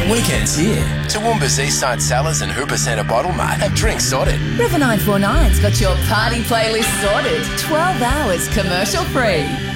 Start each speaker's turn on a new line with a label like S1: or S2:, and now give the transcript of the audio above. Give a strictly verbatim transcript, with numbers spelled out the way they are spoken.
S1: Weekends here. Toowoomba's Eastside Cellars and Hooper Centre Bottle Mart have drinks sorted.
S2: River nine four nine's got your party playlist sorted. twelve hours commercial free.